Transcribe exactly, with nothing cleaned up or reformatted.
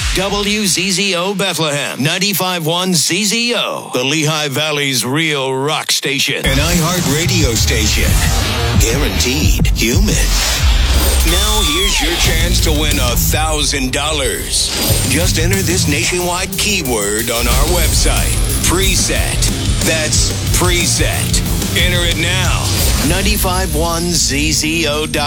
W Z Z O Bethlehem, ninety-five point one Z Z O, the Lehigh Valley's real rock station. An iHeart radio station. Guaranteed human. Now here's your chance to win a thousand dollars. Just enter this nationwide keyword on our website. Preset. That's preset. Enter it now. ninety-five point one Z Z O dot com.